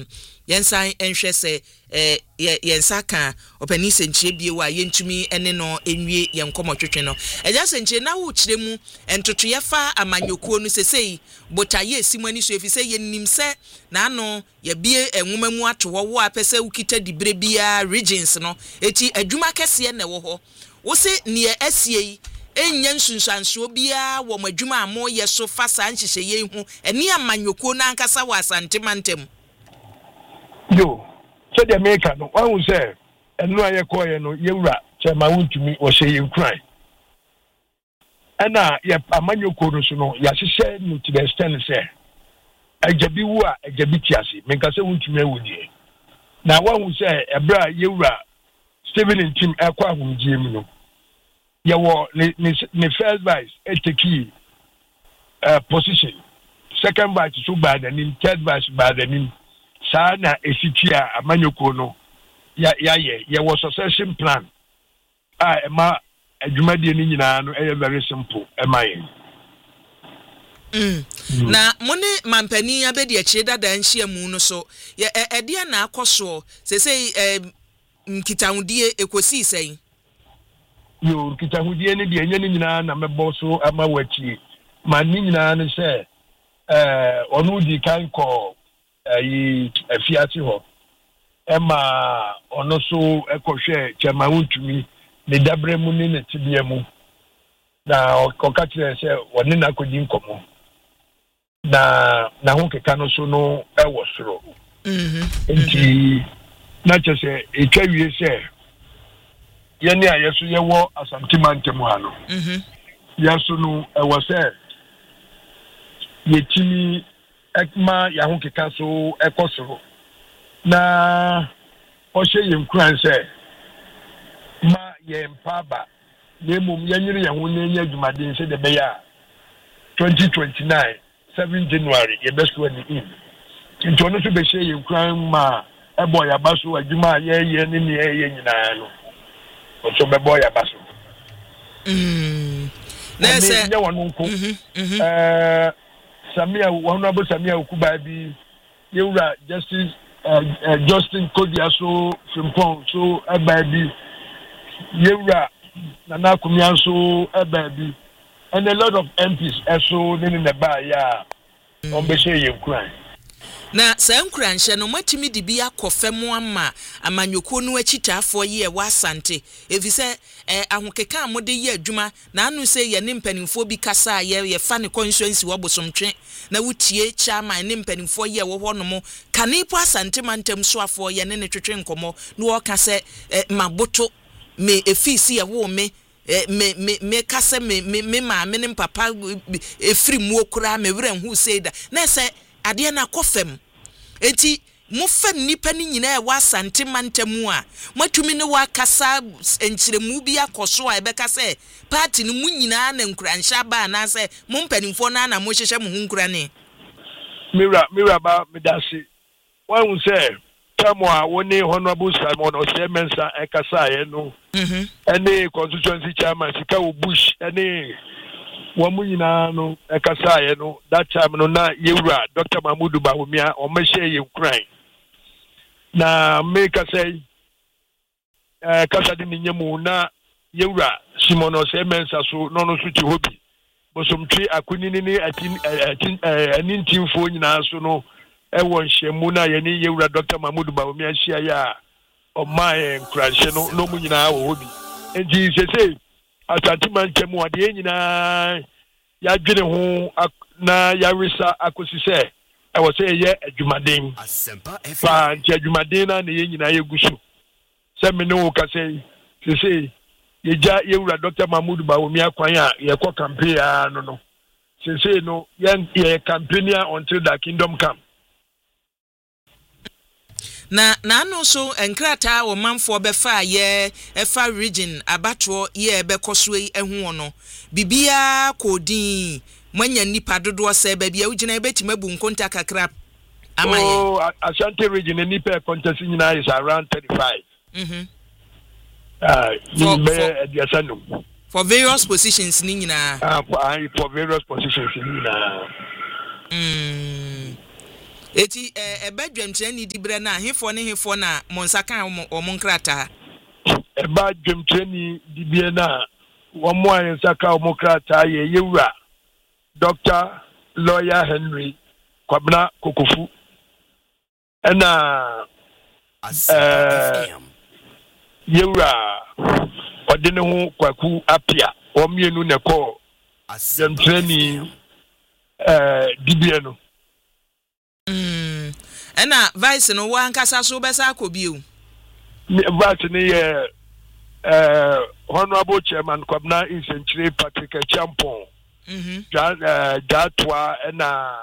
yensan enhwe se yensa kan opani senchire bie wa yentumi ene no enwie yenkomotwetwe no eja senchire na wo kire mu entoto yefa amanyokuo no sesei botaye esimani so efise yennim se na ano ye bie enwoma mu atowo wo apese ukita dibre bia regions no eti adwuma kese na wo ho wo se ne asie enye nsunsanso bia wo madwuma amo ye so fasa nhihye ye hu eni amanyokuo na ankasa wa asantemantem yo so the maker no one say enu aye koye no yewura chema wuntumi wo hye Ukraine ana ye amanyokuo no so no ya hyehyɛ no to the extent say ajabi wu a ajabi tiase menka se wuntumi awudie na one say ebra yewura Steven team ekwa ahumjie mu no yawo ne first vice eteki position second vice so bad and third vice bad and sana esitia amanyoko no ya was succession plan ma adwumade ni nyina no very simple emaye na mone mampani abedi akire dada nhia mu no so ede na akoso sesei nkitahudie ekosi sei yo kitahudie ni de enye ni nyina na mebo so ama wachi ma ni nyina ne se onu di kan ko yi afiati ho ema ono so ekohwe chema wuntumi ne dabre mu ni ne tibia mu na oka kire se woni na kodi nkomo na ho keka no so no ewo soro enti na chese etwawie se yeni a yeso yewo asamtimantem ha no yeso no ewo se yetimi ekma ya ho keka so ekosoro na ohye yenkran se ma yempaba nemum yenyire ye ho nenya adwumaden se de beya 2029 7 January ye best one in nti ono so be hye yenkran ma ebo ya baso adwuma ye ne ye nyina no so be boy ya baso na se ne wonu nko Samia Honorable Samia Okuba bi yewura Justice Justin Kodiaso Frimpong so ababi yewura Nana Kumia so ababi and a lot of MPs also in the ba ya on be say Ukraine na sankura nhye no matimi de bi akofemu ama amanyoko no achitafo ye wa asante efise ahokeka amode ye adwuma na anu se ye ne mpanimfo bi kasa ye fa ne constituency wo bosomtwe na wutie chairman ne mpanimfo ye wo hono kanipo asante mantem so afo ye ne twetwe nkomo no wo ka se maboto me efisi ye wo me kase me ma me ne papa efiri mu okura me were hu seida na se ade na kofem enti mo fam nipa ni nyina e wa asante mantamu a matumi ne wa kasa enchiremu bi akoso a ebeka se party ni mu nyina na nkuransha ba na se mo mpanimfo na mo hyehye mo hunkura ne mira ba medasi wan say tamo a woni Honorable Simon Osemensa ekasa ye no ene constituency chairman sika Bush ene wamu nyina no ekasa ye no that time no na yewura Dr. Mahmudu Bawumia o mehye Ukraine na make say kasa de nyemu na yewura Simon Osemensa so no so ti hobi bosomtwe akunini ni anintimfo nyina so no ewon hyemu na ye ni yewura Dr. Mahmudu Bawumia hia ya o my crash no mu nyina wo hobi enti sese asante manchemu ade nyina ya dwene ho na ya resa akosise e wo se ye adwumaden fa adwumaden na ye nyina ye gusu se me no ka se sese ye ja yewura Dr. Mahmudu Bawumia kwan a ye ko campaign no sese no ye campaign until the kingdom come na anu so enkrata wo manfo befa ye efa region abatro ye bekoso ehu ono bibia kodin manya nipa dodo se ba bia ugina betima bu nkonta kakra amaye Ashanti region nipa contest nyina is around 35 for various positions ni nyina for various positions ni nyina eti ebadwam treni di bre na hefo na monsaka omonkrata ebadwam treni di bie na womo ayensaka omonkrata ye yewura Dr. Lawyer Henry Kwabena Kokofu ena yewura odene ho kwaku apia omienu ne ko dem treni di bie no ena vice no wa nkasa so besa akobio vice ni honorable chairman Kwabena Insenchire Patrick Champon Jatwa ena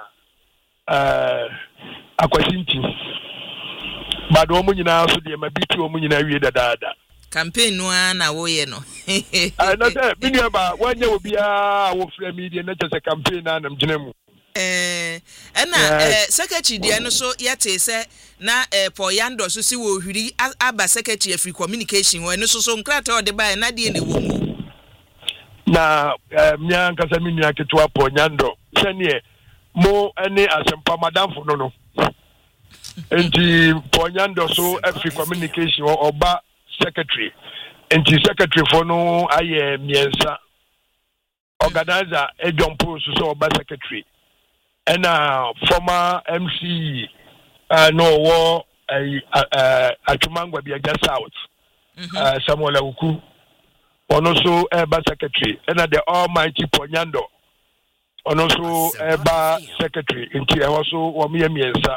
akwasinti bado omu nyina so de mabiti omu nyina wie dadaada campaign no na wo ye no na say binia ba wanya obia wo frɛ media na chese campaign na nam gyina mu secretary de no so yete se na Poyando so si wo hwiri aba secretary free communication wo no so nkrata o de ba na de ne wo mu na mnya nkasa minua ketwa Poyando sene mo ene asempa madamfo no enti Poyando so free communication oba secretary enti secretary for no aye miensa organizer John Paul so oba secretary and former MC no war Achumangwa Biaga South Samuel Awuku also Eba secretary and the almighty Poyando also Eba secretary into also Wamia Miensa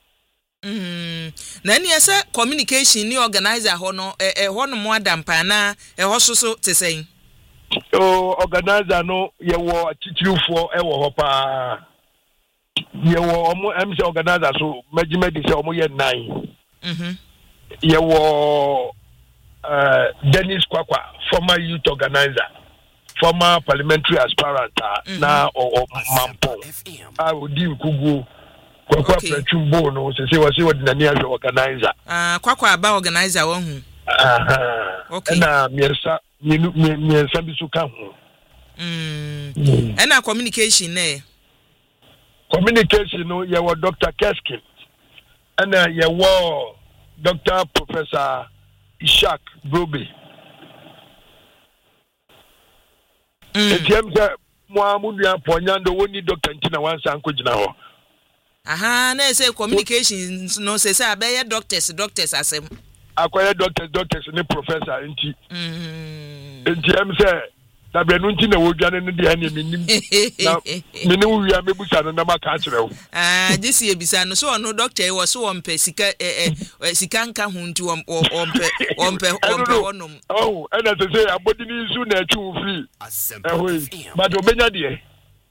na ni ese communication ni organizer ho no no mo adampa na so te sen organizer no ye wo titirufo wo ho pa ye wo omo MC organizer so magimedi se omo ye 9 ye wo Dennis Kwakwa former youth organizer former parliamentary aspirant na Mampo odi nkugu Kwakwa Prechumbo no se wasi ordinary organizer Kwakwa aba organizer wo hu okay na miensa bisu ka hu na communication no ye wo Dr. Keskin and ye wo Dr. Professor Ishak Brobe etiam se mo amunua Poyando woni Dr. Ntina wansa ankogina ho na say communication no say abeye doctors asem akwaya doctors ni professor enti am say da be no ntina wodwane no de ane minim na minim wia mebusa no na maka kyerɛw this year bisa no so ono doctor e wo so wompe sika nka hu nti wompe onom ena say abodi ni nsu na atwu free but obenya de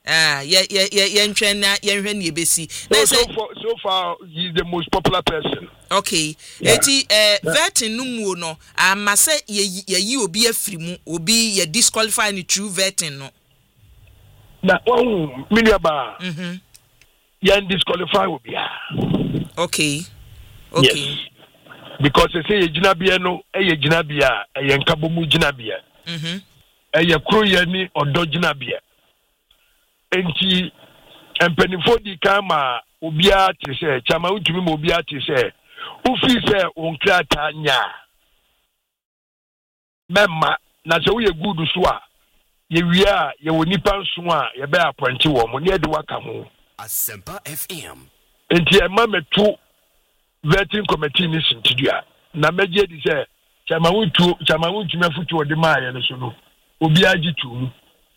yenhwe na ebesi so far he is the most popular person okay eti vetting no mu no amase ye obi afirimu obi ye disqualify ni true vetting no na miniaba ye disqualify obi okay yes. Because they say ye jinabia no ye jinabia ye nkabomu jinabia ye kro ye ni odo jinabia enti empenifo di kama obia te se chama utumi mo obia te se ufi se onkrata nya memma na se wo ye good so a ye wia ye woni panso a ye be appoint wo mo ne de waka ho Asempa FM enti e ma metu vetting committee ni sintidua na meje di se chama utumi afutu ode ma ye no so no obia agitu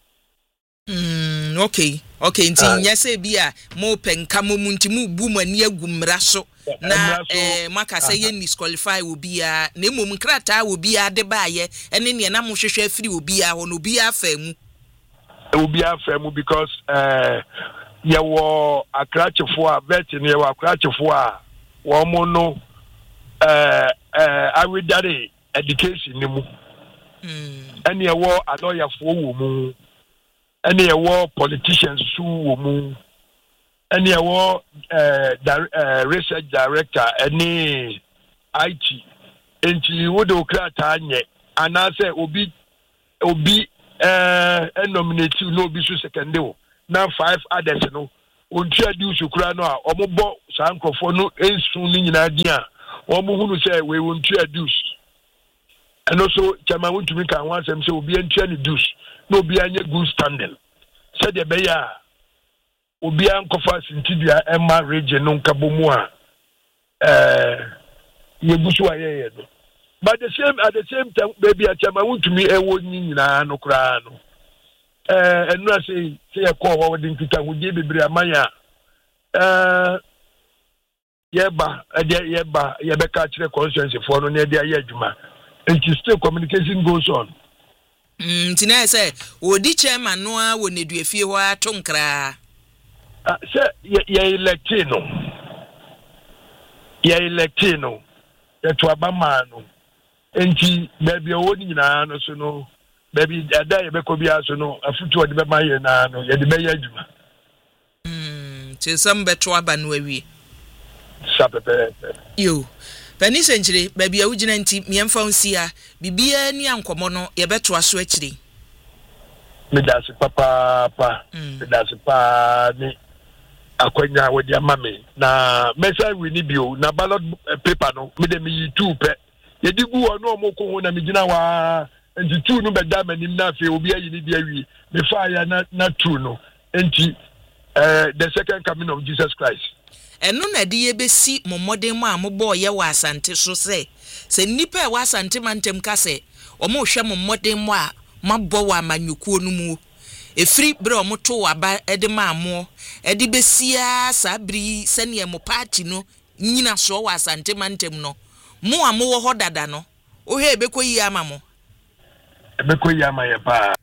okay nti nyase bia mo penka mo munti mu bu mani agumra so na maka say ye disqualify obia na emom nkrata obia de baaye ene ne na mo hwehwe afiri obia ho no obia afemu because ye wo akrachefo a vet ne ye wo akrachefo a wo mo no awidare education ni mu ene ye wo adoyafo wo mu any war politicians who womu any war research director any IT enti wodo krata anye anase obi nominate no obi so second na 5 others no ontua di usukura no a omobo saa nkrofo no ensu ni nyina di a omo hunu say we ontua dus eno so chama wontumi kan wan sem say obi antua ni dus no obi anye good standing said de be ya obi ankofa sintidua emma region no nkabomu a yebusu ayeye no but at the same time baby chama wontumi ewo nyina no kra no enu ase say call what din kita wuje bebre amanya yeba yebeka kire constituency for no na dia adwuma and still communication goes on tina say odi chairman no a wonedufie ho atonkra say ye electino ye to abama no enti baby o ni nyina no so no baby ada ye beko bia so no afutu odi be maye na no ye de be adwuma ti some beto aba no awie sapepe yo pani senjire baby a wugina nti miemfa onsia bibia ni ankomo no ye beto aso akire medasi papa medasi pa ni akwanya wodi amame na mesa we ni bio na ballot paper no me de mi tu pe ye digu ono omoko ho na me gina wa enti tu no beda manim na afi obi ayi ni dia wi me fa ya na tu no enti the second coming of Jesus Christ eno na de ye besi momodem mu ambo ye wa asante so se nipa e wa asante mantem ka se omo hwe momodem mu a mabbo wa amanyukuo no mu efri bre omoto wa ba ede maamo ede besia sabri sene mo party no nyina so wa asante mantem no mu amo wo hodada no o he bekoyi ama mo bekoyi ama ye pa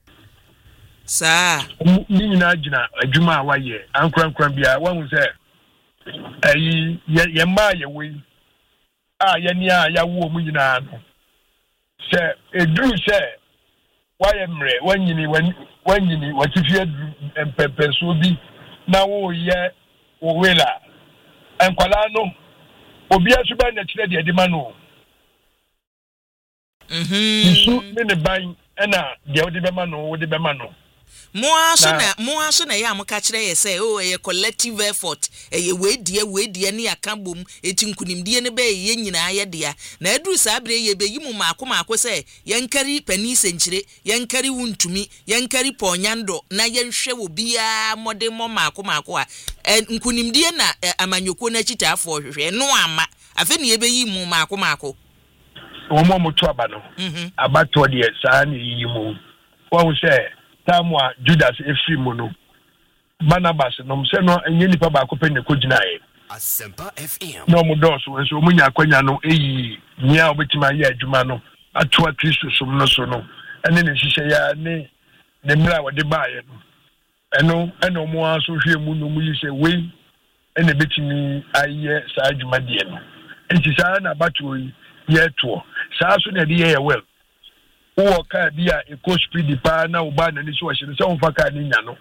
sa ni nyina gina adwuma wa ye ankran bia wa hu se ayi ye ma ye we ye ni a ya wo mu nyina no se edru se wa ye mre wanyini watifie empepeso bi na wo ye wo wela enkwala no obi asuba na kire de edima no isu ne ban na de odi bema no mo aso na ya amka kire ye say oh a collective effort ye we ne akambom etinkunimdie ne be ye nyina ye de na aduru sabre ye be yimu maako say yankari pani senchire yankari wuntumi yankari ponyando na yenhwe wo bia mode mo maako a nkunimdie na amanyoko na chitafo hwehwe no ama afi ne ye be yimu maako omo moto aba no abato de saa ne yimu wo say tamwa Judas Efrimo no Barnabas no mse no enye nipa ba ko pene ko ginae Asempa FM no mo doso so munya kwanya no eyi nia obetima ye adwuma no atoa Kristo som no so no ene ne hihye ya ne mra wode baaye no eno mo aso hwe mu no mu yi se we ene betimi aye sa adwuma de no enti sa na bato yi ye to sa so na de ye well wo ka bia e coach speed pa na uba na ni so hye so mfa ka ni nya no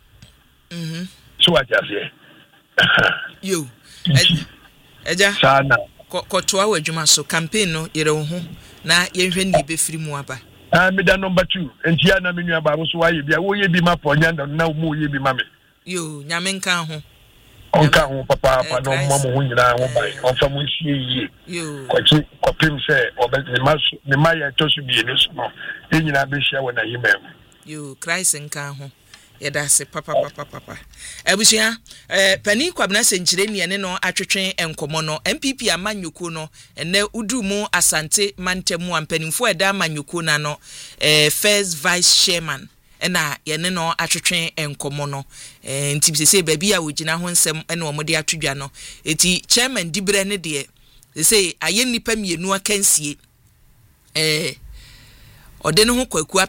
so ajase yo eja sana ko to awadwuma so campaign no yere wo ho na yenhwe ni be firi mu aba me da number 2 entia na menua ba so waye bia wo ye bi ma ponyanda na wo ye bi ma me yo nyame nka ho onka ho papa no mamo ho nyina ho bai onfa mo sie yie yo ko pim se me ma ya to su bi ni so no nyina be hia wona yimem yo Christ nka ho yeda se papa abusia pani kwabna senchire ne no atwetwe enkomo no MPP amanyuku no ene udumu asante mantemu ampanimfo eda amanyuku na no first vice chairman ena yene no atwetwe enkomo no ntibisese baabi a wogina ho nsem ene omode atwedwa no eti chairman dibre ne de say aye nipa mienu akansie ode ne ho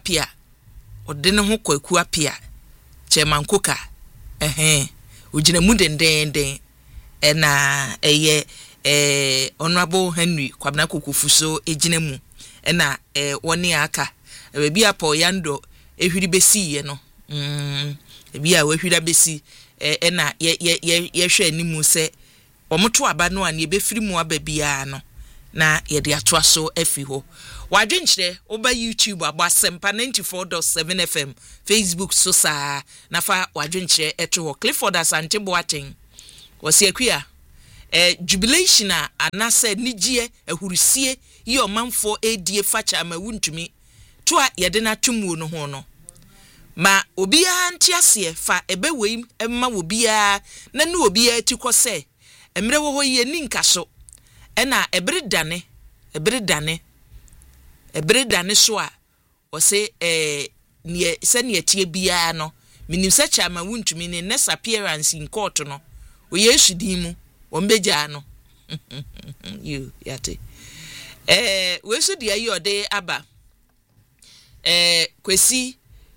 kwaku apia chairman koka ugina mu dendenden ena honorable Henry Kwabena Kokufuso ejina mu ena woni aka baabi apo yando ehwiri besi ye no ebi a wehwira besi ena ye hwe animu se omoto aba no an ye befiri mu aba bia no na yɛde atoa so afi hɔ wadwenkyerɛ oba YouTube aba Asempa 94.7 FM Facebook so saa na fa wadwenkyerɛ eto hɔ Clifford Asante Boateng wɔsi akua jubilation a anase nigie ahurusie yi omanfo edie facha ma wuntumi to a yɛde na tumuo no ho no ma obiara ntiase fa ebewei emma obiara na ne obiara ti kɔsɛ emre wo ho ye ninka so ɛna ebere dane so a wɔse ne sɛ ne atie biara no minim sɛ chama wuntumi ne next appearance in court no o Yesu din mu ombeja no you yate we so dia yi ode aba kwesi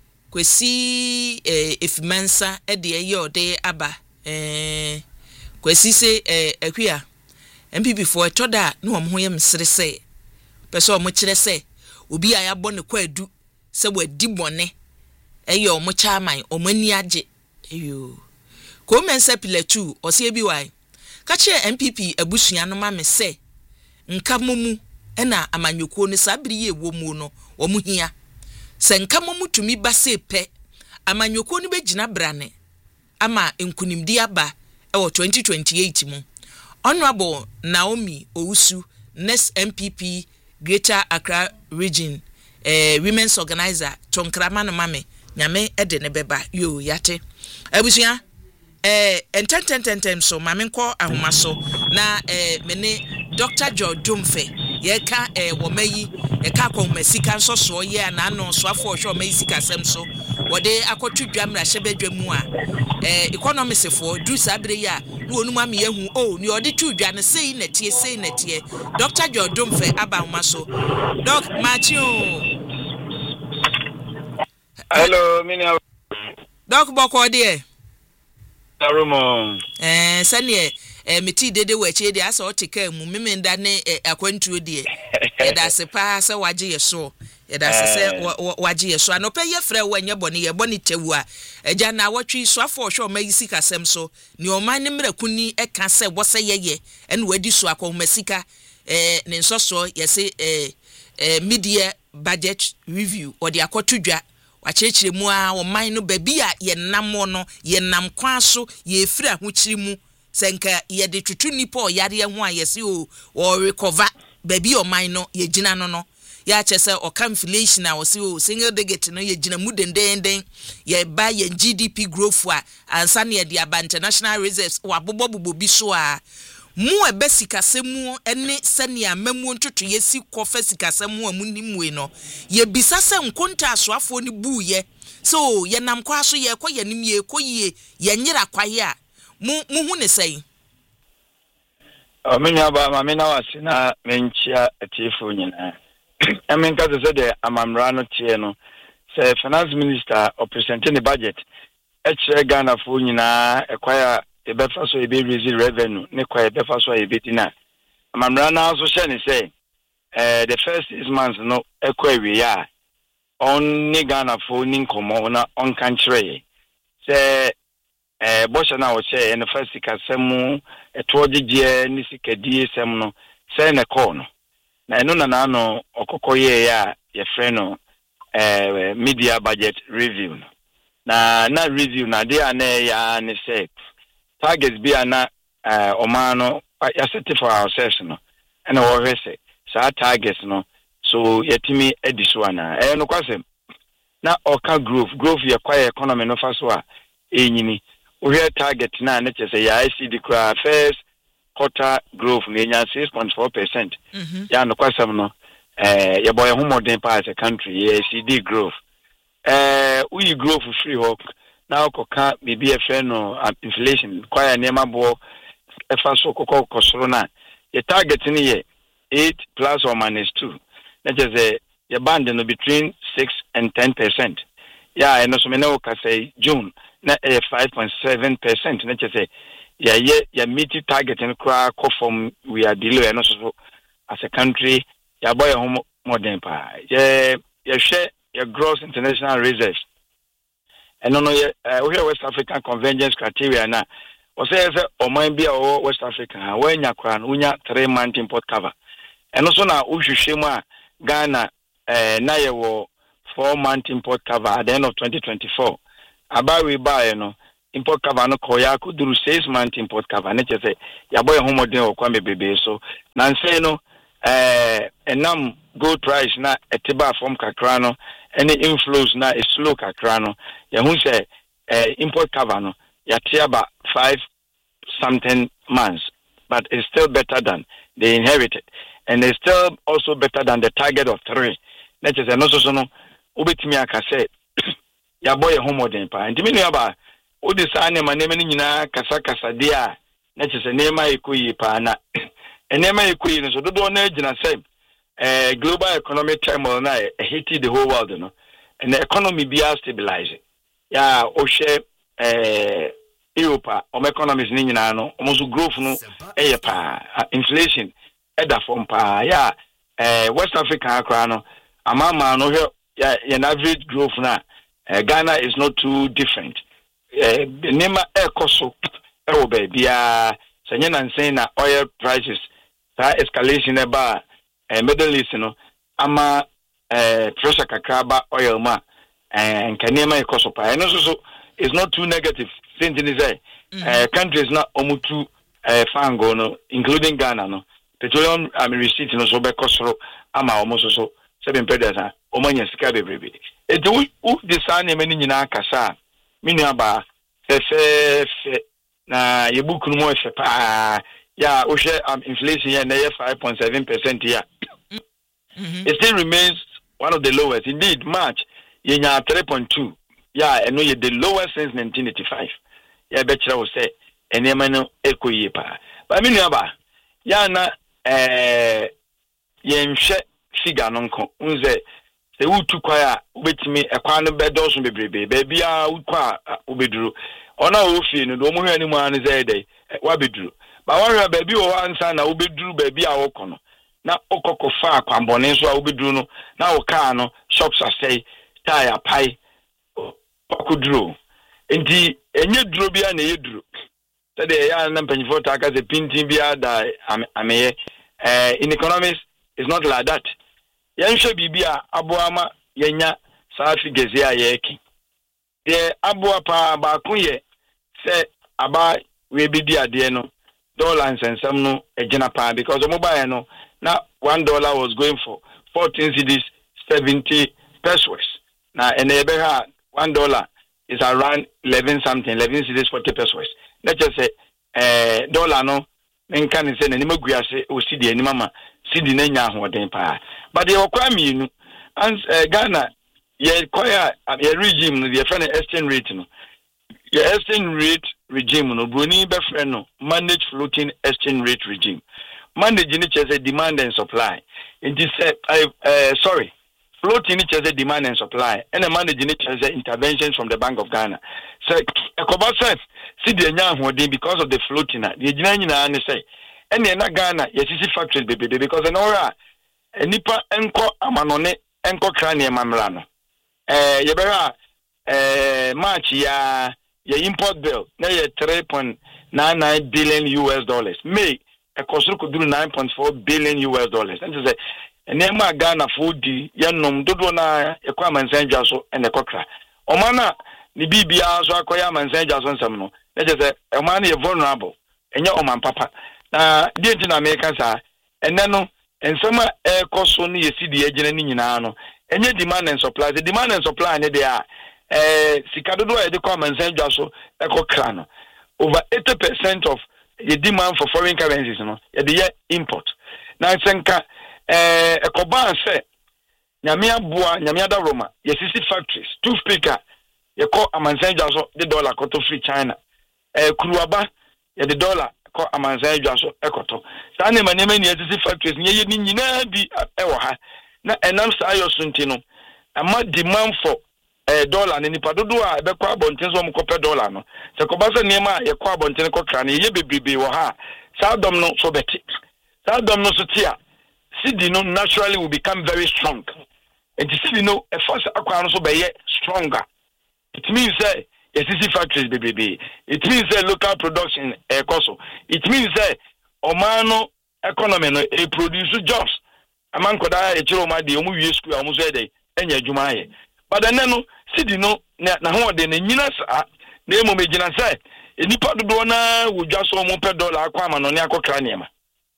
efimansa de yi ode aba kwesi se akua MPP for etoda no ho yem sere se pese o mo kire se obi a ya bɔ ne kwadu se wadi bɔne eye o mo chairman o mani age eyo ko mensa pilatu o se bi wai ka kire MPP abusua no ma me se nka momu na amanyoko ne sabiri ye wo mu no o mu hia se nka momu tumi ba se pe amanyoko ne begina brane ama enkunimdi aba e wo 2028 mu Honorable Naomi Owusu, next MPP Greater Accra Region, women's organizer, Tonkrama no mame, nyame ede ne beba yo yate. Ebusia, enten so mame ko ahoma so na mene Dr. George Dumfe, yeka womayi, yeka ko mesika so so ye na no so afo hwe omayi sika sem so. Wode akotu dwamra hyebedwa mu a economist for do sabre ya no onu ma me yahu o ni ode tu dwa ne sei na tie Dr. George Dumfe abahoma so doc Matthew. Hello minia doc boko de Arumo sane meti dede wachi de asa otika mu memenda ne akwantuo de da sepa se waje yeso yeda se waje yeso anope ye frɛ wanye bɔne ye bɔne tewu a agya na watwi so afɔ hwɛ o mayisi kasɛm so ne o man ne mrakuni eka sɛ wɔsɛ yeye ene wadi so akɔmasika ne nsoso yese media budget review or the akɔtodwa wakyerɛkyerɛ mu a o man no babi a ye nam no ye nam kwa so ye firi ahokyiri mu senka ye de tutu nipa o yare ho a yesi o recover baby o man no ye gina no ya chese o inflation a o si o single digit no ye gina mu denden ye ba ye GDP growth a ansa ne ye aba international reserves wa bobo bi so a mu ebe sikasemu ene sane amamu ntoto ye si kofa sikasemu amunimwe no ye bisase nkonta asoafo ni buye so ye nam kwa so ye kɔ ye nim ye kɔ ye ye nyira kwaye a mu hu ne sei amenya ba mame na wase na menchia atiefo nyina amenka se de amamra no tie no se finance minister o present the budget e Ghana fo nyina ekwaya ebefa so ebe raise revenue ne kwaya ebefa so ebe tina amamra na so hye ne say the first 6 months no ekwa wi ya on ni Ghana fo ni nkomo na on kan kire se bosha na wo che en first kasemu etoje ni sikadie sem no se ne call no na eno na no okokoye ya ye freno media budget review na review na dey na ya ne say targets bi ana omano ya set for ourselves no and we say sa targets no so yetimi ediso ana no kwasem na oka growth ye kwa economy no faso a enyini we target na na chese ya ICD cra first quarter growth na nya 6.4%. Ya no kwasem no ye boy ho modern pa as a country ye ICD growth we growth free hawk na okoka bibi e fe no inflation kwa nema bo e fa so kokosoro na ye target ni ye 8 plus or minus 2 na chese ye band no between 6 and 10%. Yeah, and so many can say June na 5.7%. Na chese ya meet target and cry from we are below and also as a country ya boy home modern pa. Ya share your gross international reserves. And no we West African convergence criteria na. O say o man be West Africa when ya kran unya 3 month import cover. and also na Ushima Ghana na yewo 4-month import cover at the end of 2024. About we buy import cover no koya could do 6-month import cover. Nature say ya boy homodin or kwame baby so nanse no enam gold price na etiba from kakrano any inflows na is slow kakrano ya hu say import cover no ya tiaba 5 something months, but it's still better than they inherited, and it's still also better than the target of 3. That is also so no ubetimi aka say ya boy homodin pa ntimi no aba odi sa ne maneme nyina kasa dia that is nema ikuyi pa na enema ikuyi no so dodo na agina say global economic turmoil na hit the whole world no, and the economy be stabilizing ya o share Europe economies ni nyina no almost growth no pa inflation da from pa ya West Africa akra no amama no ya average growth na Ghana is not too different nema ekoso ewo ba bia sanye na nsen na oil prices that escalation eba Middle East no ama pressure kakraba oil ma nkanema ekoso pa eno so is not too negative since in say countries na omutu fango no including Ghana no petroleum receipt no so be kosoro ama omoso so 7 pedasa omanya sika bebrebe edu u disane mani nyina kasa minu aba fe na yebukunu mo fe pa ya o share inflation ya na 5.7% ya it still remains one of the lowest. Indeed, March yenya 3.2. Yeah, and no the lowest since 1985. Yeah, betcha will say enema no ekoye pa. But me nuaba ya na yenhwe figure no nko unze se wutu kwa ya ubetimi ekwa no bedoso bebrebe baby a ukwa ubeduru ona ofie no do mo hwani mu an say dey wa beduru ba wa hwa baby o ansa na ubeduru baby a wokono na okoko fa kwambone so a ubeduru no na wo car no shops asay tire pai okuduru enti enye duro bia na yeduru tade ya na mpanyifo ta aka se pintin bia da ameye in economics is not like that. Yanshe bibia aboama yenya saa figures ya yeki ye aboa pa ba kunye se aba we bidi ade no dollar nsensam no ejina pa because mobile no na $1 was going for 14 cedis 70 pesos na enebe ha $1 is around 11 cedis 40 pesos. Let's just say dollar no menka ni se na ni maguase o cedi ani mama cedi na nya ahoden pa but they okwa mienu and Ghana ye kwaya ye regime no the friend exchange rate no ye exchange rate regime no broni be friend no manage floating exchange rate regime manage ni chese demand and supply it is sorry floating ni chese demand and supply and manage ni chese interventions from the Bank of Ghana so ekoba self cedi nya ahoden because of the floating na the gina nyina na say ene na Ghana yesisi factories bebe because en ora nipa enko amanone enko krane mamra no yebera March ya import bill na ye $3.99 billion May ekosuru kuduru $9.4 billion and say enema Ghana fodi yanom dodo na ekwa mansenja so ene kokra omana ni bibia so akoya mansenja so nsam no na say omana ye vulnerable enye oman papa na dienti na America sa ene no ensema ekoso no yesidi agina ni nyina no enye demand and supply the demand and supply ne dia sikadodo e de common sense so ekokra no over 80% of the demand for foreign currencies no e de import na senka ekoba se nyamia da Roma yesisi factories two speaker ye call amansenja so the dollar koto free China kuruaba ye the dollar ko amansenja so ekoto sa ne manema ni yesisi factories nye ni nyina bi ewo ha na enam sa ayo sunti no ama demand for dollar ne nipa dodo a be kwa bonten so mkope dollar no se ko ba se niema ye kwa bonten ko tra ne ye bebrebe wo ha sa dom no so beti sa dom no so tia cedi no naturally will become very strong and cedi no e force akwa no so be ye stronger. It means say yesisi factories bebrebe it means say local production koso it means say omano economy no e produce jobs amankoda e chiro ma de omu wie school omu so dey enya adwuma aye but then no sidi no na ho de na nyina sa na emo megina say enipa dodo na wodwa so omu pe dollar akwa ma no ne akokra niema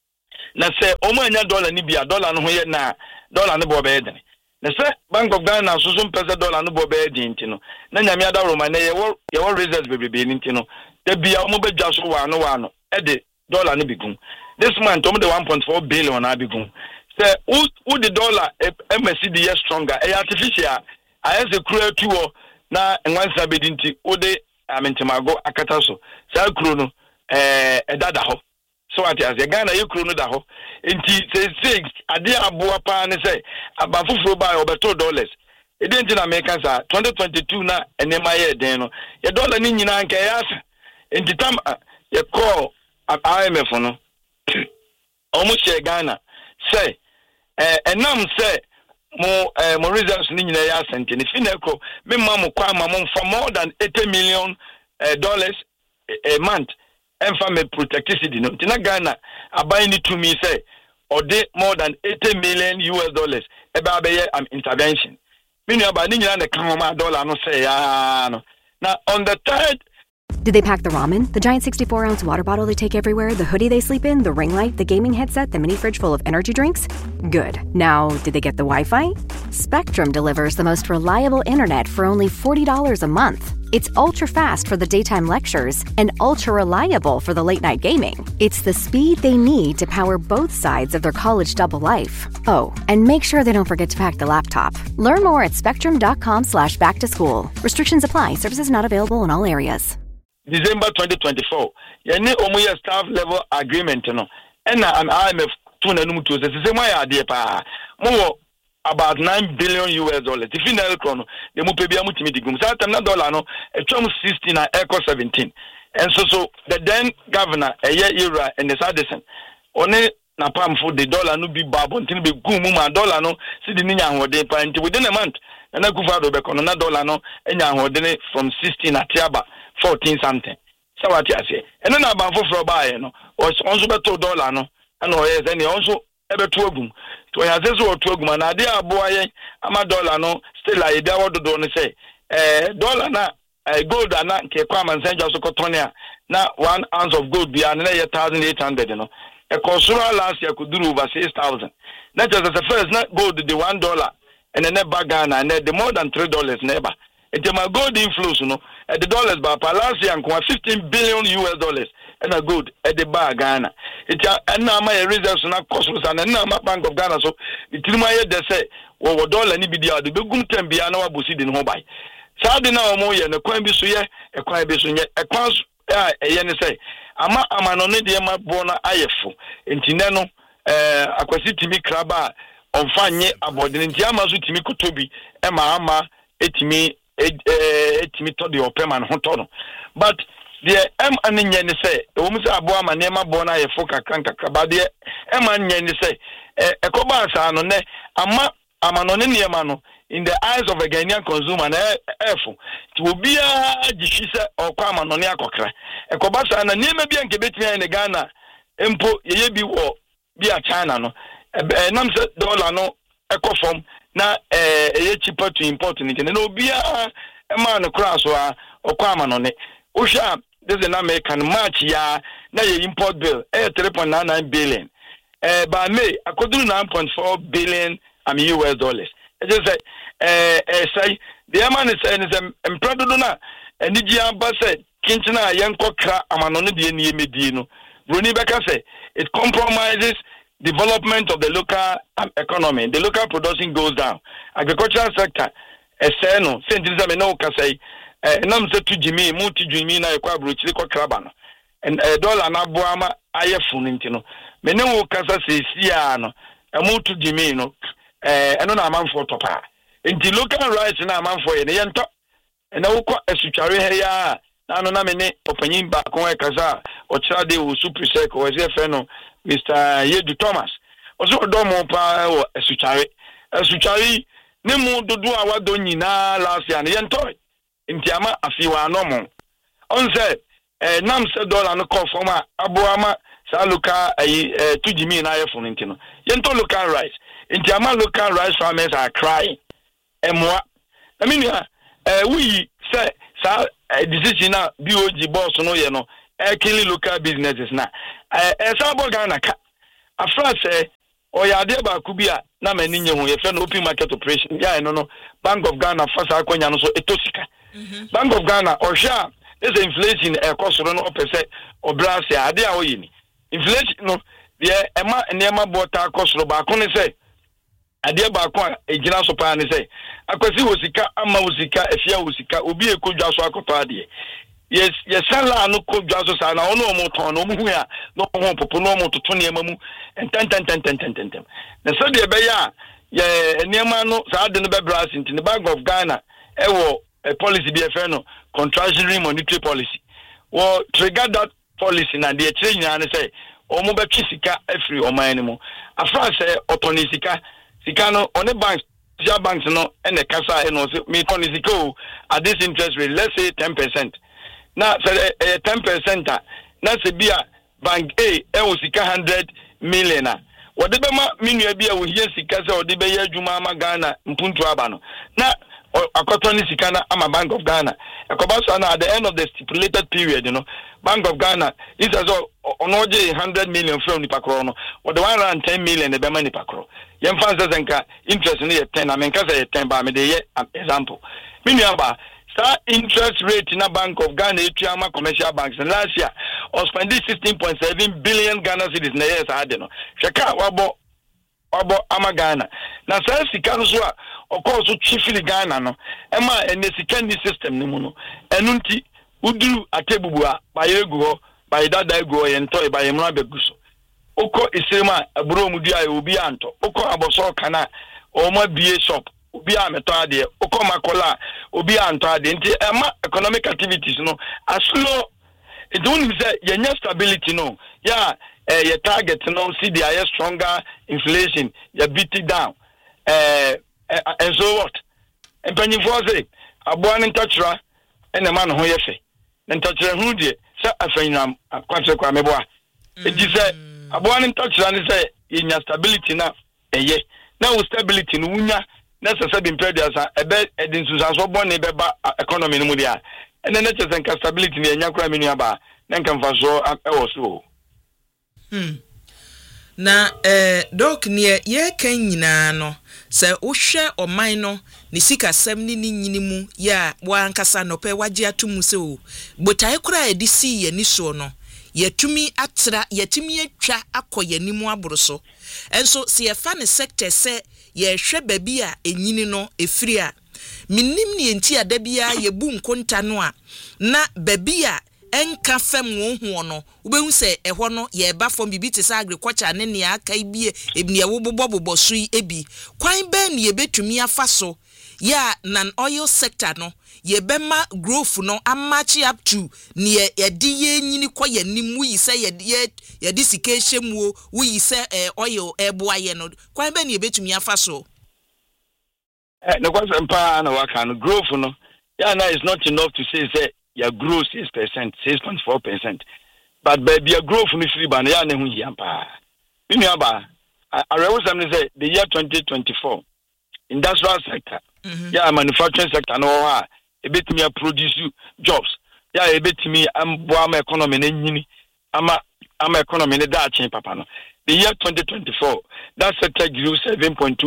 na say omu anya dollar ni bia dollar no ho ye na dollar ne bo be den na say Bank of Ghana so pesa dollar no bo be din ntino na nyame adaro ma na ye wo results bebrebe ntino da bia omu be dwa so wa no e de dollar ne bigum this month omu de 1.4 billion na bigum say who the dollar MSCD is stronger artificial I as a cruel tool na enwansa bedinti ode amentimago akata so say kru no dada ho so ati as Ghana ye kru no da ho enti say ade aboa pa ne say abafufuro ba obeto dollars e dey na America sa 2022 na enema ye den no ye dollar ni nyina nka ya asa enti tam ye call IMF no almost share Ghana say enam say mo results ni nyina ya sente ni fineko me mamu kwa mamu for more than 80 million dollars a month and for me protecticity no tina Ghana abai ni to me say or de more than 80 million US dollars eba be intervention me nu aba ni nyina na kan ma dollar no say ya no now on the third. Did they pack the ramen, the giant 64-ounce water bottle they take everywhere, the hoodie they sleep in, the ring light, the gaming headset, the mini fridge full of energy drinks? Good. Now, did they get the Wi-Fi? Spectrum delivers the most reliable internet for only $40 a month. It's ultra-fast for the daytime lectures and ultra-reliable for the late-night gaming. It's the speed they need to power both sides of their college double life. Oh, and make sure they don't forget to pack the laptop. Learn more at spectrum.com/back-to-school. Restrictions apply. Services not available in all areas. December 2024 yani omuye staff level agreement no and an IMF tuna num to say my idea pa mo about 9 billion US dollars if in el chrono the mo pe bia mo timi digum sa tam na dollar no e twom 16 na echo 17 and so the then governor era and the Sadison one na pam for the dollar no be babo ntin be gum ma dollar no si di nya hode pa nti within a month na kufa do be kono na dollar no enya hode from 16 at tiaba 14 something. So what you say? And then about for buy no or also beto dollar no and yes and also ebe tuogum to ya zezo tuogum na dey aboye ama dollar no still like dey what do no say dollar na gold na ke kwa man senja so kotonia na 1 ounce of gold be na 1800 no e consumer last year could do over 6,000 that is the first na gold the $1 and then back Ghana and the more than $3 never. It's my gold inflows, no. At the dollars, but last year, 15 billion US dollars, and a good at the bar Ghana. It's a my reserves and cosmos and a Bank of Ghana. So the Trimaya they say, well, dollar ni bidia, the Gum Tembiano Busid in Hobai. Sadina Moya, and a coin bisuye, a coin bisuye, a quans, a yen say, Ama Amanonidiama Bona Ayefo, in Tineno, Aquasitimi Kraba, on Fanye, about the Intiamazu Timiko Tobi, Emma Ama, etimi to the open hotono but the anya ni say wo mu say aboa ma nema bo na ye foka kanka ba de anya ni say ekoba asa no ne ama no ne nema no in the eyes of a Ghanaian consumer na efo ti obia gishi say okwa ama no ne akokra ekoba sa na nema bia nke betimi na Ghana empo ye bi wo bia China no nam say dollar no ekofom na cheaper to import ni na obia ma no cross wa okwama no ne usha this is American match ya na ye import bill 3.99 billion by May akodu 9.4 billion US dollars it just say the man is saying is emprado na eniji amba say kinchina yenko kra amano ne de ni emedi no Bruni Beka say it compromises development of the local economy. The local production goes down. Agricultural sector, no, Saint no say, nam se to Jimmy, multi Jimmy na ekwa bruchili kwa krabano. And dollar na boama ayefun intino. Mene kasa se siano, multi Jimmy no, eno na man for topa. Inti local rights na man for ene yento. Ena ukwa esuchari heya, na no na mene opanyin ba kwa kasa, ochade u suprisek, o ezefeno, Mr. Yedu Thomas. Also, Domo pa Suchari, Nemo Dodu Awadoni na last year, Yantoy. In Tiama, Afiwa Nomo. On said, Nam said dollar no call for ma Abuama sa local tujimi na ayefo ntino yento local rice nti ama local rice farmers are crying emwa I mean we say sa decision na BOG boss no ye no killing local businesses na Sabo Ghana ka afra say oyade ba ku bia na mani nye ho ye fe no open market operation ya no Bank of Ghana fasa akonya no so etosika Bank of Ghana ohwa is inflation cost no opese obrase ade a oyini inflation no de ema nema bota cost ro ba ko ne say ade ba ko ejina so pa ne say akwasi wosika ama wosika efia wosika obi ekodwa so akoto ade yes sala no kodwa so sa na ono mo ton no mu hu ya no ho popo no mo toto ne mamu enten na so de be ya ye nema no sa ade no be brass into the Bank of Ghana ewo policy be fe no contractionary monetary policy wo trigger that policy na de change na say omo be twisika afri oman mu afra say otonisika sika no on the banks no and the kasa and also me tonisika at this interest rate let's say 10%. Now, 10%. Now, say be a bank A, sika 100 million. What the Bama Minia be a will hear Sikasa or the Bayer Jumama Ghana, Mpuntu Abano. Now, a cotton Sikana, I'm a Bank of Ghana. A Kobasana at the end of the stipulated period, Bank of Ghana is as on 100 million from the Pacrono, or the 110 million the Bemani Pacro. Young fans interest in the 10, I mean, because 10 by me, example. Miniaba. Interest rate in a Bank of Ghana, Chiama commercial banks, and last year was spending 16.7 billion Ghana cedis. Na yes, I don't know. Shaka wabo Amagana. Now, say Sikanuswa, of course, chiefly Ghana, no. Emma and the secondary system, no. Enunti Udu Atebua by Ego, by that Dago and Toy by Emrabe Guso. Oko Isema, a Bromudia, Ubianto, Oko Aboso Kana, or my BA shop. Obi ametade okomakola obi antade nti economic activities no aslo it don't say your stability no yeah your target no see the higher stronger inflation you beat it down and so what and penny for say aboa ntachra ene man ho yefe ntachra hu die say afanyam kwatse kwa meboa it say aboa ntachra ne say your stability na eye na stability no wunya necessary impedance ebe edinsusanso bone beba economy no mu dia ene na chese nka stability ne enya kura menu aba na nka mfaso ewo so na doc ne ye kan nyina no se wohwe oman no ne sika sem ni nyini mu ya wankasa no pe wagye atomu se o botae kura edisi ye ni so no yetumi atra yetumi atwa akoyanimu aboroso enso se ye fa ne sector se ye hwe babi a enyini no efiri a minnim ne enti adabia ye bu nkonta no a na babi a enka fam wo no ubehu se eho no ye ba fom bibi te sa agriculture ne ne aka ibie ebni ewobobobobo sui ebi kwan be ne ye betumi afa so ya nan oil sector no ye bema growth no amachi up to ne ye di ye nyini koye nimu yi se ye disike mu wo yi se oil eboaye no kwan be ne ye betumi afa so no kwa sempa na waka no growth no ya na is not enough to say your growth 6%, 6.4%. But baby, your growth in free ban, ya nehu yampa. Minyaba, I will say the year 2024, industrial sector, yeah, manufacturing sector, no, a bit me produce jobs, yeah, a bit me, I'm economy, I'm economy in the Dutch, papa. The year 2024, that sector grew 7.2%.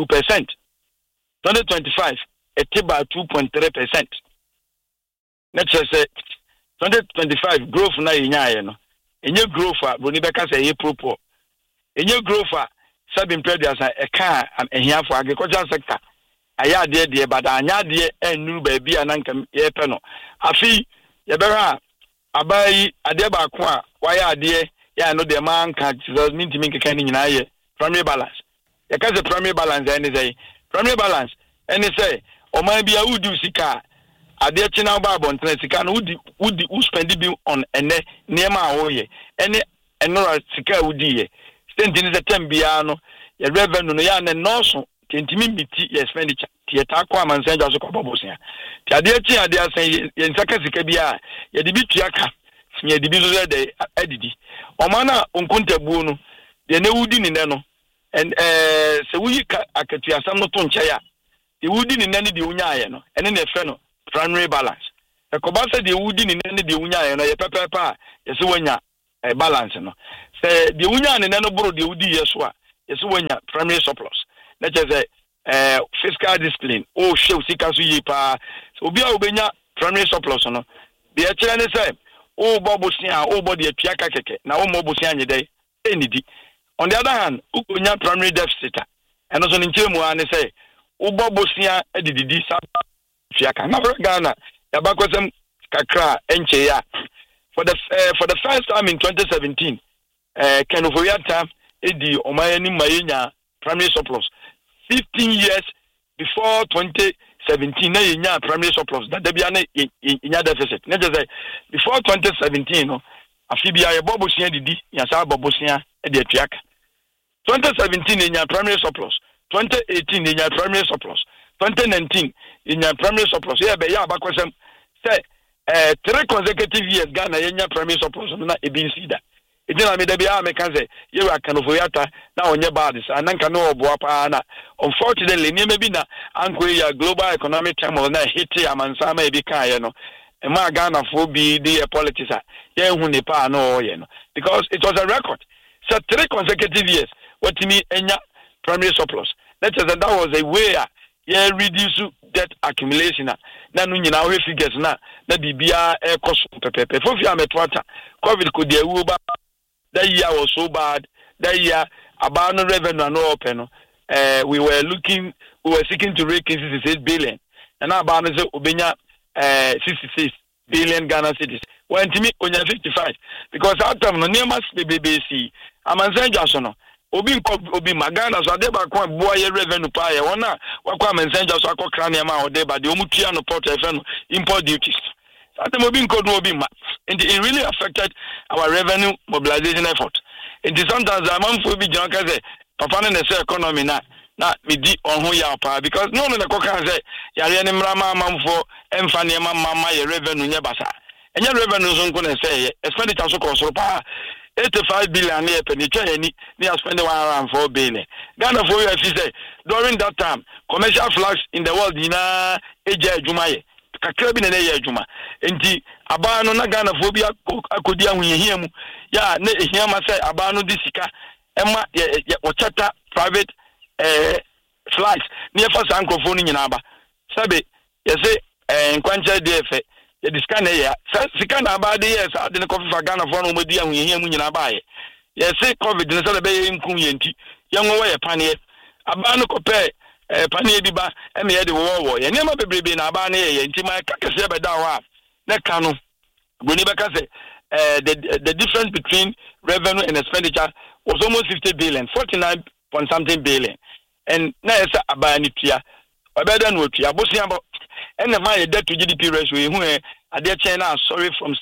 2025, a tip by 2.3%. Let's say 2025 growth na yinya no enye growth a boni beka say ye propo enye growth a sabin predators e ka ehia for agricultural sector aya de bada anya de enu ba bia na nka ye pe no afi ye bera abai ade ba ko a waya ade ya no de man ka mean to keka ni nyina ye primary balance ye ka say primary balance any say primary balance any say o man bia udu sika ade china ba bonten sika no wudi spend bi on ene niema awoye ene enora sika wudi ye stendi ni zetem bia no ye revenue no ya ne noso tentimi miti ye expenditure tie ta kwa mansenja so kwa bobosia ti ade chi ade asen ye nsaka sika bia ye de bi tuaka nye di bi so de adidi omana onkuntabu no de na wudi ni ne no and se wuyi akatua sam no to nche ya de wudi ni ne de unyaaye no ene na efe no primary balance ekoba se de wudi ni ne de unyaaye no ye pepepa ye se wanya balance no se de unya ne no boro de wudi yeso a ye se wanya primary surplus na che fiscal discipline o hwe sika so yi pa obi a obenya primary surplus no de e kire ne se o bobusia o body atua kakeke na o mobusia nyedai enidi. On the other hand, ukonya primary deficit and also in chemu ane say ubobusia edidi sa fiaka na Ghana yabakwesem kakra enche ya for the first time in 2017 Kenuforiata edi omayeni mayenya primary surplus 15 years before 2017 na yenya primary surplus that dey be nya deficit na just say before 2017 no afibia ye bobusia didi ya sa bobusia edi atuaka 2017 in your primary surplus 2018 in your primary surplus 2019 in your primary surplus yeah be ya bakwesem say 3 consecutive years Ghana in your primary surplus na ebinsi da ejina me da bia me kan say you Akanofoyata na onye bad ananka no oboa pa na unfortunately ni bi na anko ya global economic turmoil na hit amansa ma ebi kan ye no e ma Ghana fo bi the politics ye hu ne pa no ye no because it was a record so 3 consecutive years what me enya primary surplus that was a way reduce debt accumulation na no nyina we figures na bibia e cost pepepe fofi ametwata covid could dey uba that year was so bad that year about no revenue no open we were seeking to raise 66 billion and now about say obenya 66 billion Ghana cedis when to me onya 55 because out of no nearmas BBC amanzenja so no obi magana so adeba kwa boa ye revenue pa ye wona wakwa amanzenja so akokra ne ma odeba de omutua no port efe no import duties atem obi nkodu obi ma and it really affected our revenue mobilization effort and sometimes amamfo bi janka say papa ne say economy na medi on ho ya pa because no koka say yare ne mrama amamfo emfa ne mama ye revenue nya basa enya revenue so nko ne say expenditure so ko so pa 85 billion near penitentiary ni spending 104 billion. Ghana for you say during that time commercial flags in the world ina eje jumaye kakra bi na ye juma enti aba no na Ghana for bi akodi ahunhia mu ya na ehia ma say aba no di sika ema o chata private flags ni fa sankofo no nyina aba sabe ye say nkwancha DF ye discan ya sika na aba de yes ade ne kofi fa Ghana for no modi ahunhia mu nyina aba ye say covid ne say be nkum ye nti ye nwo ye pane aba no kope pane bi ba eme ye de wo ye nema bebrebe na aba na ye nti ma kakase be da wa na kanu goni be ka say the difference between revenue and expenditure was almost 50 billion 49 point something billion and na esa aba ni tua obeda no tua bosia bo and the my debt to GDP ratio hu ade China sorry from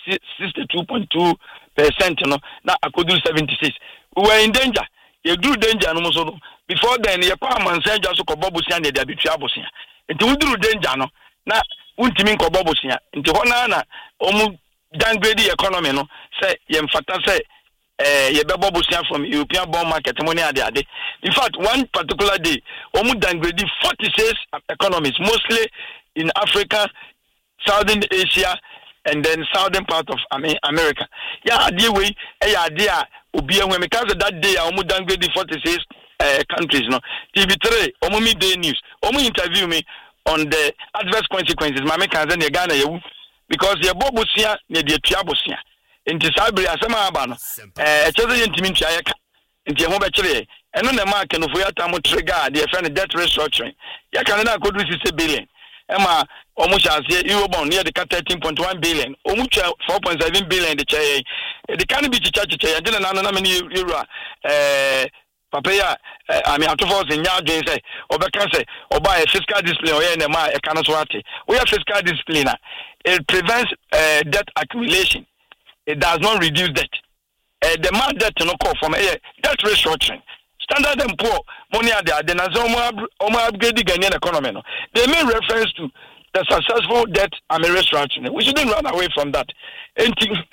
62.2% no na akodu 76 we were in danger you do danger no so no before then you kwa mansenja so ko bobusia na de abitua bosia nti we do danger no na untimi ko bobusia nti ho na omu downgrade the economy no say ye mfata say ye be bobusia from European bond market money ade in fact one particular day omu downgrade 46 economies mostly in Africa, Southern Asia, and then southern part of America. Yeah, idea way, idea ubi when because that day I almost downgrade the 46 countries. No, TV3, omo midday news, omo interview me on the adverse consequences. My make Tanzania Ghana you because your bobusia ne the tiabosia. Into Sabri asema abano. Cheze yentimi ntiayeka. Nti ho be kire. Eno na mark no for yata mo trigger the friend debt restructuring. Ya kan na kodu 60 billion. Emma almost as Eurobond near the 13.1 billion, almost 4.7 billion the chair. The can't be church, I didn't know many euro. Papaya, I mean, out of us in yard, say, or say, or buy a fiscal discipline or any my econoswati. We have fiscal discipline. It prevents debt accumulation. It does not reduce debt. The man debt no call from debt restructuring. Standard and Poor money are there. Then as upgrade the Ghanaian economy. They made reference to the successful debt restructuring. We shouldn't run away from that. And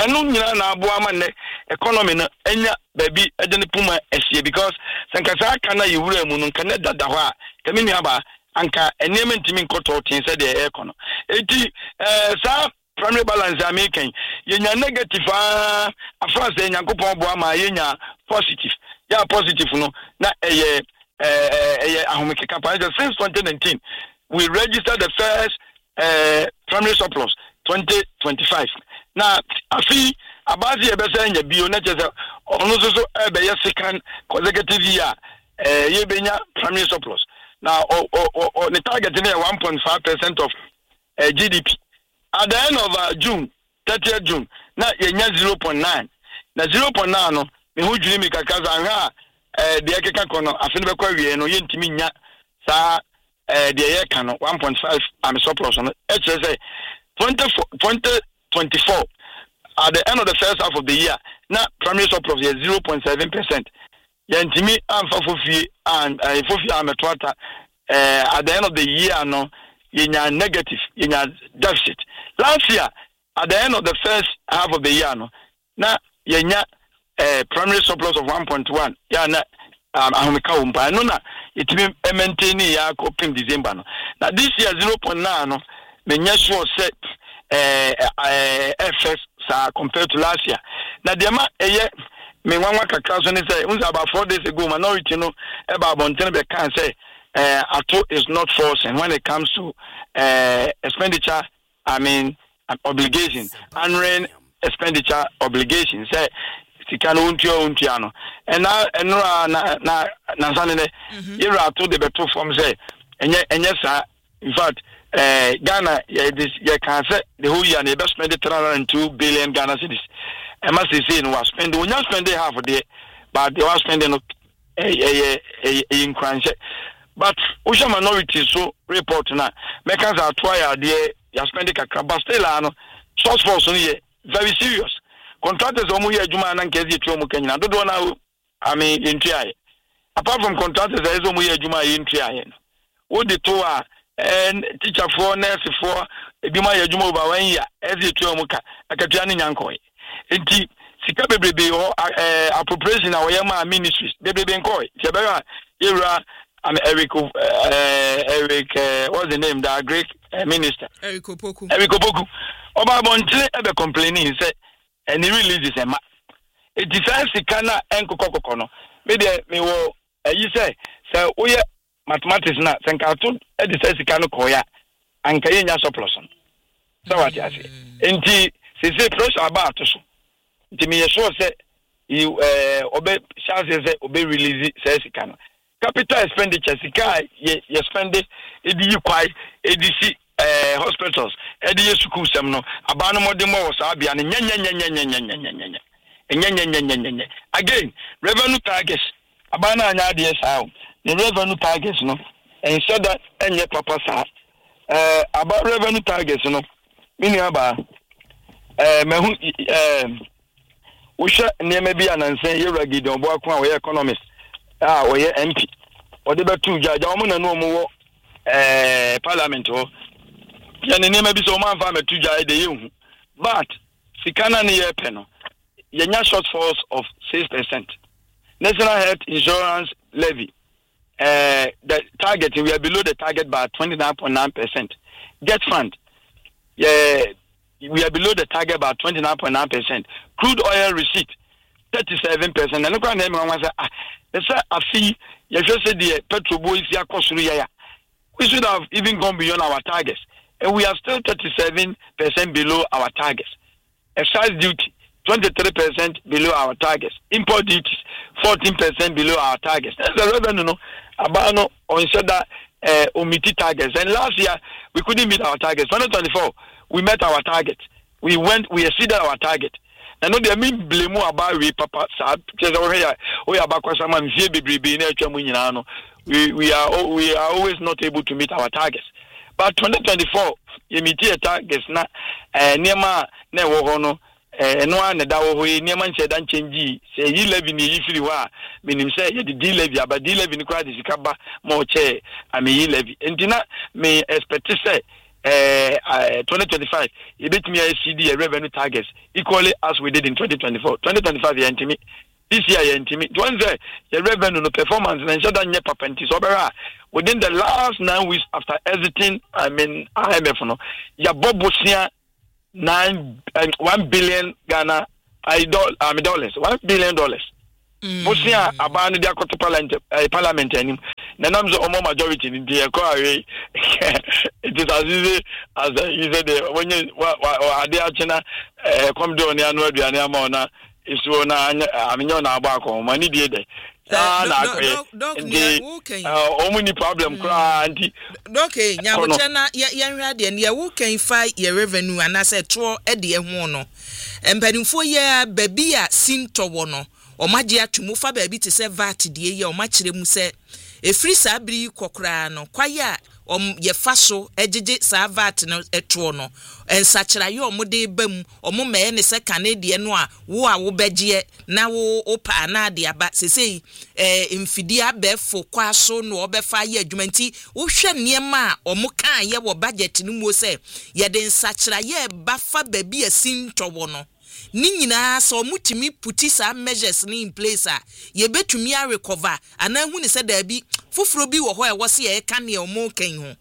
economy no enya baby edeni puma esie because sankasa kana yiwura mu no kana dada ho a kemi aba anka enema ntimi nkoto tin se de econo enti sa primary balance american yenya negative afrance yankopon bo ama yenya positive ya positive no na eye ahomeke kapaya since 2019 we registered the first primary surplus 2025 na afi abazi ebese nya bio na chese onu so ebe ye second consecutive year ye benya primary surplus now the target is 1.5% of GDP at the end of June 30th June na yenya 0.9 na 0.9 no me hu dwiri mi kakaza nga de ekeka kono afene be kwa wie no yentimi nya sa de ye ka no 1.5 am surplus no e say 2024 at the end of the first half of the year na primary surplus is 0.7%. Yantimi amfa fofie and fofie ametwata at the end of the year no yenya negative yenya deficit. Last year at the end of the first half of the year no na yenya primary surplus of 1.1 ya na ahomeka umpa no na itimi maintain ya ko pim December no. Now this year 0.9 no menya sure set FS compared to last year. Now the amount me wanwa kakra so ni say unza about 4 days ago minority no about bonten be can say ato is not forcing when it comes to expenditure obligation and expenditure obligation say sikano untia no and na sanene you ato the better form say enye sa in fact Ghana you can say the whole year they spend 302 billion Ghana cedis. I must say no was spend we not spend half of the but they was spending in crunch. But Usha minority so report na makers are try there you spend but still source force very serious. Contractors omu here juma na nkezi tu omu Kenya. Do na in try. Apart from contractors there is omu here juma in try. What the two are and teacher for nurse for ebima yadwuma over 1 year ezi etu omuka akatua ne nyankoi enti sika bebrebe ho appropriation na woyema ministries bebrebe nkoi tiabera era Eric what's the name the Greek minister Eric Opoku oba bontle ebe complaining say and he releases a ma it defense kana enkokokoko no me de me wo ayi say oye mathematics na senka to e de say sika no koya anka yenya surplus so what you say enti se pressure about so enti me sure say you obe chance say obe release say sika no capital expenditure sika ye spend it di kwai edisi hospitals edi school sem no abano modern mo was abia ne nya again revenue targets abana anya de sao the revenue targets no and so that enye papa sa about revenue targets no mini aba mehu usha nieme bia na nsen yewra Gideon Bo Akwa we economist we MP o de betu jaja o mo na no mo wo parliament o ya ne nieme bi so man fa metu jaja de yehu but sikana ne ye pe no yenya shortfalls of 6%. National Health Insurance Levy the target we are below the target by 29.9%. Get fund we are below the target by 29.9%. Crude oil receipt 37%. And look at them and say let's say a fee you just said the petrol boy is ya cost we should have even gone beyond our targets and we are still 37% below our targets. Excise duty 23% below our targets. Import duties 14% below our targets. That's the revenue no abano on that omiti targets. And last year we couldn't meet our targets. 2024 we met our target. We exceeded our target. And no they mean blame about we papa sad because we are back man we are always not able to meet our targets. But 2024 you meet targets na nema na wo no no an da wo hoye niam nche da nchenji say yi levy ni yifiri wa minim say ye di levy aba di levy ni kwa di sika ba mo che ami yi levy entina me expect say 2025 you bit me CD revenue targets equally as we did in 2024 2025 you intimi this year you intimi one say your revenue no performance and ensure that papenti so within the last 9 weeks after exiting IMF no ya bobosia 1 billion Ghana dollars $1 billion Bosia abandoned their parliament and Nanam's omo majority in the economy. It is as easy as you said when you are there China come down the annual Diana is one Aminona Abaco, money did. Only problem cry okay nyabotena yanwade ne wo kan fa ye revenue anase to e de ho no empanimfo ye babia sintowo no omaje atumu fa baabi te se VAT de ye omachire mu se efri sabri kokora no kwaya ye fa so ejeje sa VAT no eto no ensachira ye omode bam omome ne se kanadie no a wo beje na wo opa na de aba sesei mfidi abefo kwaso no obefa ye adwumanti wo hwe niema omuka ye wo budget no mu se ye de nsachira ye bafa baabi asintowo no ni nyina so mutimi puti sa measures ni in place a ye betumi a recover ana hu ni se da bi foforo bi wo ho e wo se ye ka ne o mo kan ho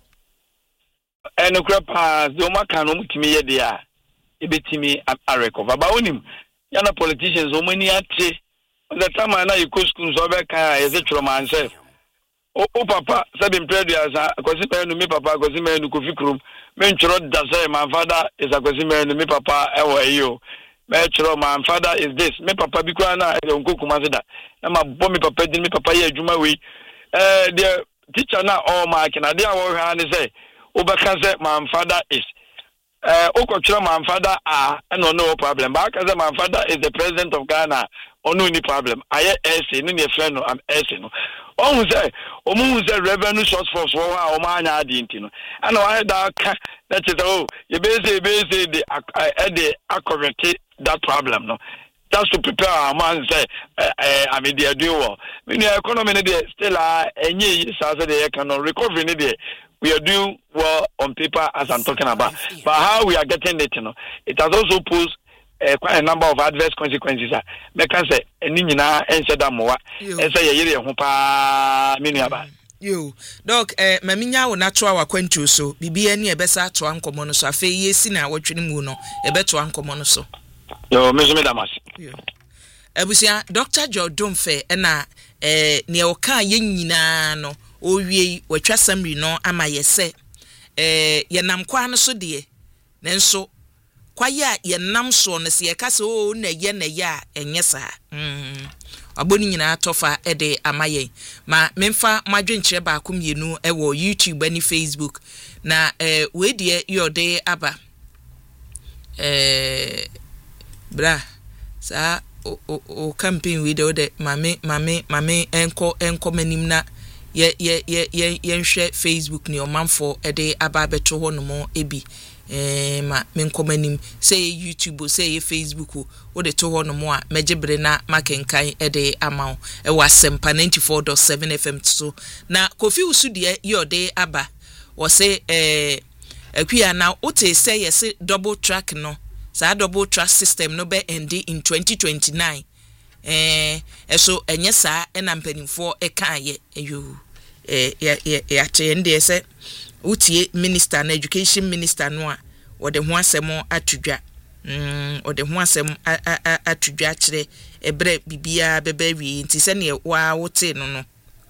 eno krapa zo maka no mutimi ye de a e betimi a recover ba onim yana politicians o mani ate the time na you go school so be kan ye se tworo man se o papa said in prayer as akosi me no me papa akosi me no kofi krum me ntworo da say my father is akosi me no me papa e wo eyo my father is this. Me papa bi kwa na onko kumazida. Na mabbo me papa din me papa ye adwuma we. The teacher na all mark na dey wo hwa ne say obeka say my father is okotwira my father no problem. But say my father is the president of Ghana. No any problem. Aye essay no ne friend no am essay no. Omu say revenue source for so o ma anya adi ntino. And why that that is you be say the correct that problem no. Just to prepare our man say I mean they do well. When the economy still any so they cannot recover there. We are doing well on paper as I'm talking about. But how we are getting it, it has also posed quite a number of adverse consequences. Make us say any na ense da moa ense ye yire ho pa menuaba. Yo doc maminya wo natural wakwantu so bibia ni ebesa to ankomo no so afa yesi na wotwene mu no ebeto ankomo no so. Yo mezo me damas. Yo abusia Dr. Jordan Fe na ne oka ye nyina no owie watwa samri no ama yese ye nam kwa no so de nenso kwaya ye nam so no se ye kase o na ye a enye sa aboni nyina atofa ede amaye ma memfa madwenkyere ba akomienu ewo YouTube ani Facebook na we de yode aba bra sa o campaign we de mame enko manim na ye nhwe Facebook ni omanfo ede aba beto ho no mo ebi ma menkomanim say YouTube say Facebook wo de to ho no mo a mejebre na makenkan ede amaw e wasempa 94.7 FM so na Kofi Usu de yode aba wo say akua na o te say yes double track no sa double track system no be end in 2029 so enye sa na mpanimfo ekaye eyo ya tende se utie minister na education minister no a wode ho asem atudwa wode ho asem atudwa kire ebre bibia beba wi nti se ne wa wote no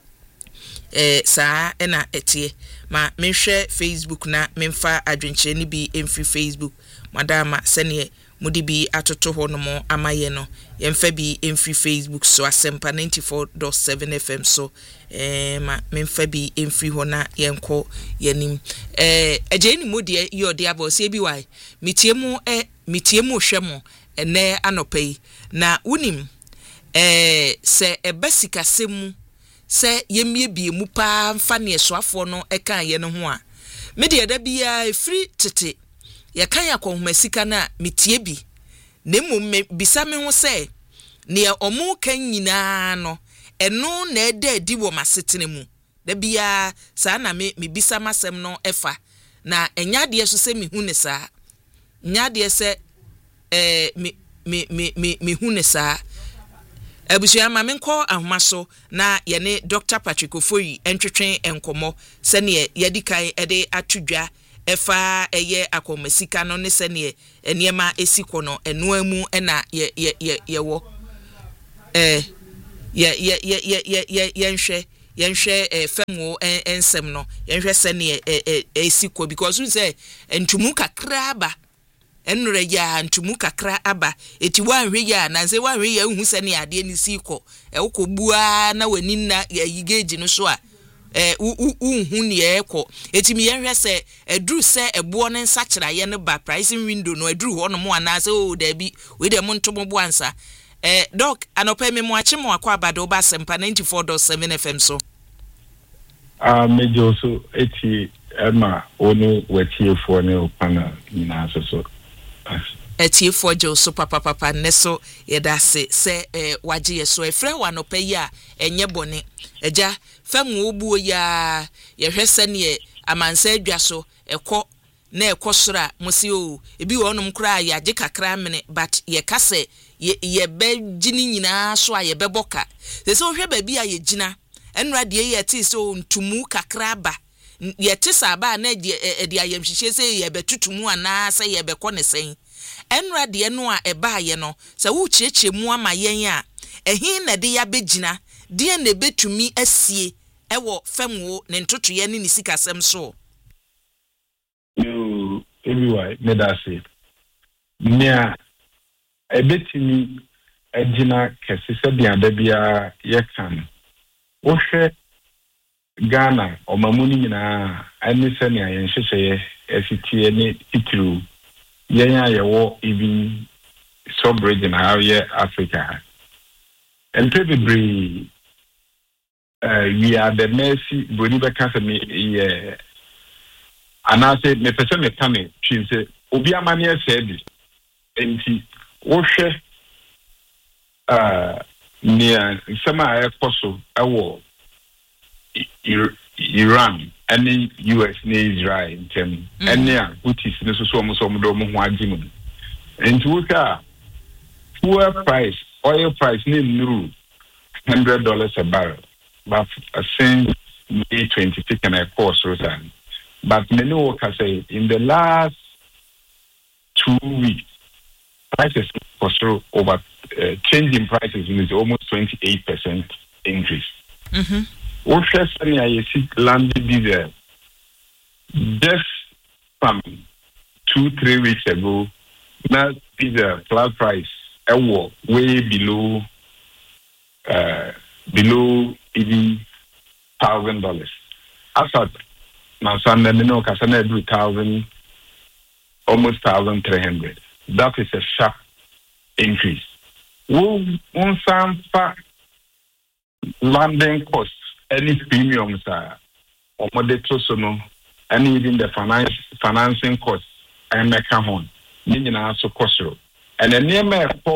saa na etie ma menhwe Facebook na memfa adwenkyere ni bi emfi Facebook madama se ne mudi bi atoto ho no mo amaye no yemfa bi emfi Facebook so asempa 94.7 FM so ma memfa bi emfi ho na yenko yanim ageni mudi yode abo se bi wai mitiemu hwemo ene anopai na unim se ebasika semu se yemie bi mu pa mfa ne soafo no eka ye no ho a media da bia free tete ya kan yakohumasika na mitie bi nemu bisa me ho se ne omu kan nyina no eno na eda di wo masetene mu da bia sa na me bisa masem no efa na enya de so se mehu ne saa nya de se me hu ne saa Abusia ma menko ahoma so na ye ne Dr. Patrick Ofoyi entwetwen enkomo se ne ye di kan ede atudwa efa eye akomasika no ne se ne eniema esiko no eno amu na ye wo yenhwe femu ensem no yenhwe se ne esiko because we say entumu kakra aba enure ya ntumu kakra aba eti wanhwe ya na nse wanhwe ya hu se ne ade ni siko ukobua na wani na yigeji no so a hu ne ekọ eti mi yenhwe se eduru se ebo ne nsa kira ye ne ba pricing window no eduru ho no mo ana se o da bi we de mo ntomo bo ansa doc anopa me mo ache mo akwa abado ba sempa 94.7 FM so mejo so eti ema onu wetiefo ne opana nyina so etiefo jo so papa neso yedase se waje yeso efre wanopa yi a enye bone eja famu obuo ya yehwese ne amansa adwa so ekọ na ekosora musi o ebi wonum kra ya je kakra mene but ye kase ye be gini nyina so a ye beboka se ohwe ba bi a ye gina enra de ye ti so ntumu kakra ba ye ti saba na de ayamhihye se ye betutumu ana se ye bekọ ne sen enra de no a eba ye no se wo chiechie mu ama yen a ehin na de ya begina de na betumi asie ewo famwo ne ntotoye ne sikasem so you everywhere me that say nia ebetimi agina kesese de adabia ye kan wo hwe Ghana omamuni nyina ani se ne ayen hwehwe esitie ne titru yenya yewo even sub-region how ye Africa and probably we are the mercy boni be kasa me ye anase me pese me kame twinse obi amane said enti wo hwe nia sema ekoso ewo Iran and US ne Israel in term and yeah which is necessary so do mo ho agimu enti wo ka fuel price oil price ne nuru $100 a barrel but since May 26 and I course Rosan but many workers say in the last 2 weeks prices for over changing prices is almost 28% increase. What I see landed diesel just from 2-3 weeks ago. Now diesel flat price way below even $1,000. I thought now Sunday no kasana do 1,000 almost 1,300. That is a sharp increase. One landing costs any premiums are or no and even the financing costs and make on meaning also cost and the name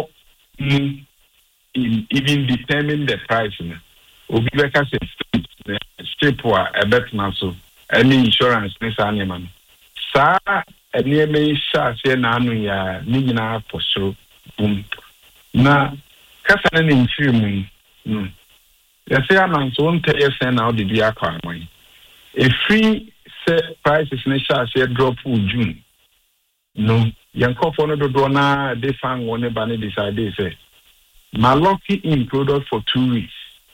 even determine the price obi beka say strip wa ebet na so any insurance this animal sa any me sha say na anu ya ni nyina posoro na kasa na nfiri mu ya say am so nte yes na o de bia kwa mo e free say prices na sha say drop for June no yankofo no do na dey fan one ba ne decide say my lucky in product for 2 weeks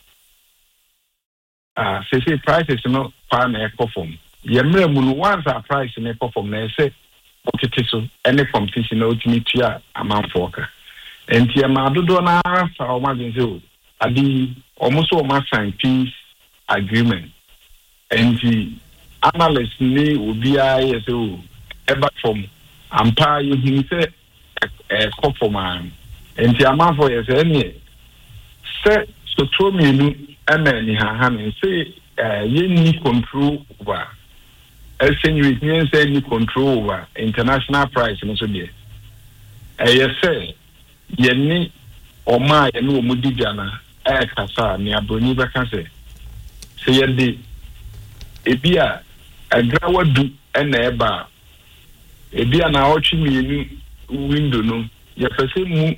say prices no pa na ekofom yemre mu no once our price na ekofom na say okete so any competition na ultimate tia amount for ka enti e ma dodo na fa o ma genzo adi almost o ma sign peace agreement enti analyst ni obi aye so eba from ampa you say ekofom an enti amount for yes any say so to me no amani ha say you need control over exchange means any control over international price no so there yes say you ni oma you no omudigana kasa ni aboni be kan say ye de ebia agrawadu ɛna ɛba ebi a na ɔtwe mmienu window no yɛpɛ sɛ mu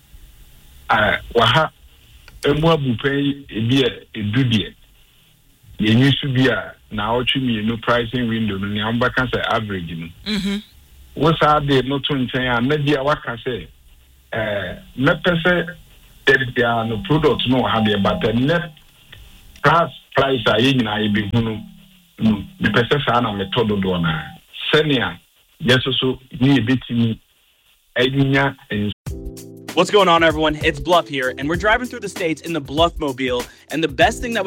waha emu abupɛn ebi a edu deɛ yɛnyi so bi a na ɔtwe mmienu pricing window no nea ɔbɛka sɛ average no wosaa de no to nkyɛn a na bi a waka sɛ mɛpɛ sɛ ɛbia no product no wɔ ha deɛ but net price a yɛ nyinaa yɛbɛhu no mepɛ sɛ saa na metɔ dodoɔ no a sɛnea yɛso so ne yɛbɛtumi anya. What's going on, everyone? It's Bluff here, and we're driving through the states in the Bluff Mobile, and the best thing that